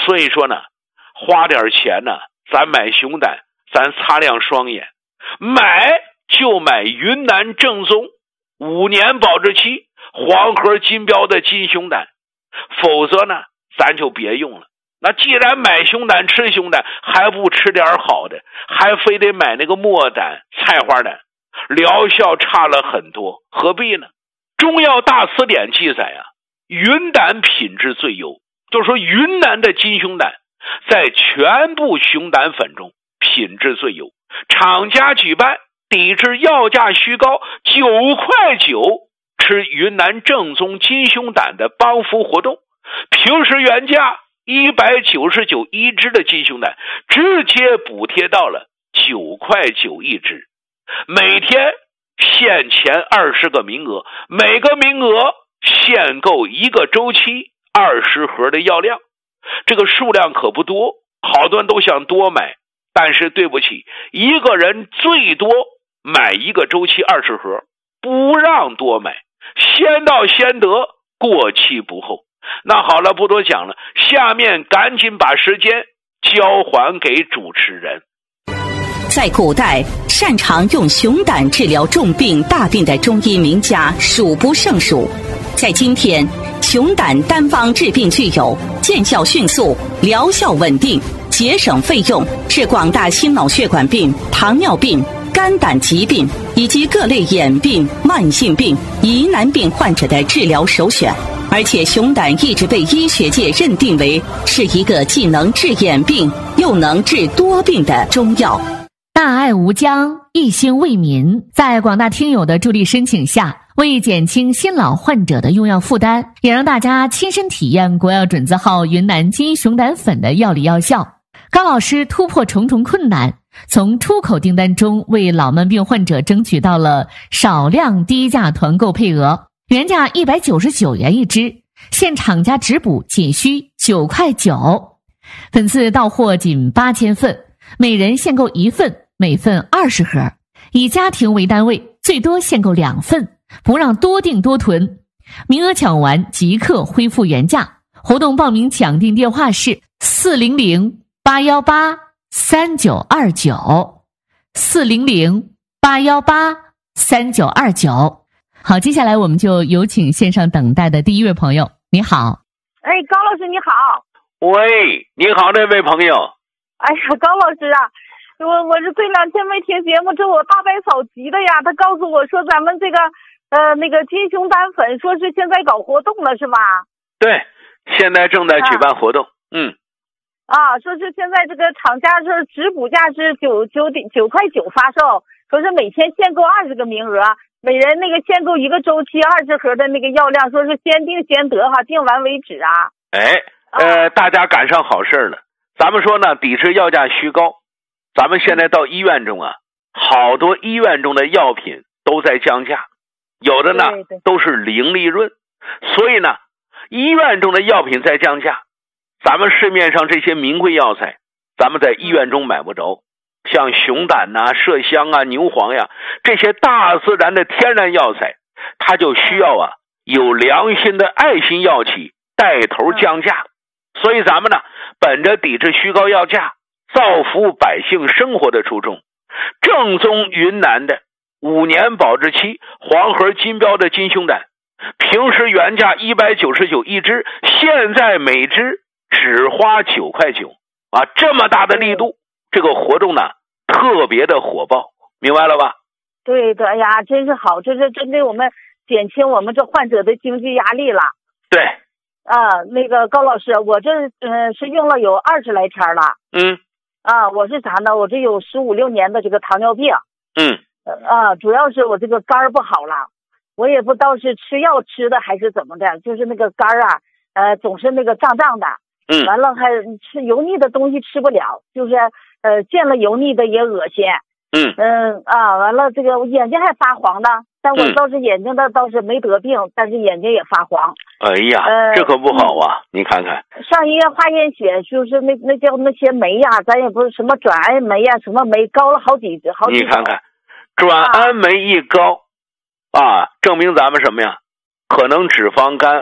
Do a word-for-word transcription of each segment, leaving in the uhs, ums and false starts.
所以说呢，花点钱呢，咱买熊胆，咱擦亮双眼，买就买云南正宗五年保质期黄河金标的金熊胆，否则呢咱就别用了。那既然买熊胆吃熊胆，还不吃点好的，还非得买那个墨胆菜花胆，疗效差了很多，何必呢？中药大词典记载啊，云胆品质最优，就是说云南的金熊胆在全部熊胆粉中品质最优。厂家举办抵制药价虚高九块九吃云南正宗金熊胆的帮扶活动，平时原价一百九十九一只的金熊胆直接补贴到了九块九一只，每天限前二十个名额，每个名额限购一个周期二十盒的药量，这个数量可不多，好多人都想多买，但是对不起，一个人最多买一个周期二十盒，不让多买，先到先得，过期不候。那好了，不多讲了，下面赶紧把时间交还给主持人。 在古代，擅长用熊胆治疗重病大病的中医名家数不胜数。在今天，熊胆单方治病具有见效迅速、疗效稳定、节省费用，是广大心脑血管病、糖尿病、肝胆疾病以及各类眼病、慢性病、疑难病患者的治疗首选。而且熊胆一直被医学界认定为是一个既能治眼病又能治多病的中药。 大爱无疆，一心为民，在广大听友的助力申请下，为减轻新老患者的用药负担，也让大家亲身体验国药准字号云南金熊胆粉的药理药效，高老师突破重重困难，从出口订单中为老慢病患者争取到了少量低价团购配额，原价一百九十九元一支，现厂家直补仅需九块九，本次到货仅八千份，每人限购一份，每份二十盒，以家庭为单位，最多限购两份，不让多订多囤，名额抢完即刻恢复原价。活动报名抢订电话是四零零八一八三九二九 四零零八一八三九二九。好，接下来我们就有请线上等待的第一位朋友。你好。 哎，高老师你好。 喂，你好，这位朋友。 哎呀，高老师啊，我我是这两天没听节目，这我大伯嫂急的呀，他告诉我说咱们这个呃那个金熊胆粉说是现在搞活动了是吧？ 对，现在正在举办活动。啊嗯。 啊，说是现在这个厂家是直补价是九九点九块九发售，说是每天限购二十个名额，每人那个限购一个周期二十盒的那个药量，说是先订先得哈，订完为止啊。 哎，呃，啊、大家赶上好事了。咱们说呢，抵制药价虚高，咱们现在到医院中啊，好多医院中的药品都在降价，有的呢都是零利润，所以呢，医院中的药品在降价，咱们市面上这些名贵药材，咱们在医院中买不着，像熊胆呐、麝香啊、牛黄呀，这些大自然的天然药材，它就需要啊有良心的爱心药企带头降价。所以咱们呢，本着抵制虚高药价、造福百姓生活的初衷，正宗云南的五年保质期黄河金标的金熊胆，平时原价一百九十九一支，现在每支只花九块九啊！这么大的力度，这个活动呢特别的火爆，明白了吧？ 对的，哎呀，真是好，这是针对我们减轻我们这患者的经济压力了。 对。 啊，那个高老师，我这嗯、呃、是用了有二十来天了。 嗯。 啊，我是啥呢？我这有十五六年的这个糖尿病。 嗯。 啊，主要是我这个肝不好了，我也不知道是吃药吃的还是怎么的，就是那个肝啊，呃，总是那个胀胀的。 嗯。 完了还吃油腻的东西吃不了，就是呃见了油腻的也恶心。 嗯。 嗯啊，完了这个眼睛还发黄的。但我倒是眼睛的倒是没得病，嗯、但是眼睛也发黄。 哎呀，呃、这可不好啊！你看看， 上医院化验血，就是那那叫那些酶呀，咱也不是什么转氨酶呀，什么酶高了好几好几。 你看看，转氨酶一高，啊，啊，证明咱们什么呀？可能脂肪肝，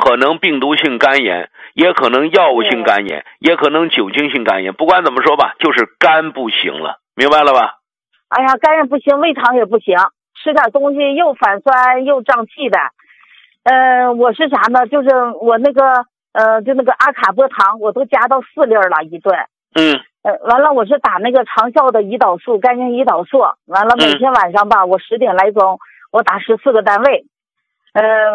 可能病毒性肝炎，也可能药物性肝炎，也可能酒精性肝炎。不管怎么说吧，就是肝不行了，明白了吧？ 哎呀，肝也不行，胃肠也不行，吃点东西又反酸又胀气的。呃，我是啥呢？就是我那个呃，就那个阿卡波糖，我都加到四粒了一顿。 嗯。 呃，完了，我是打那个长效的胰岛素，肝性胰岛素。完了，每天晚上吧，我十点来钟，我打十四个单位。呃。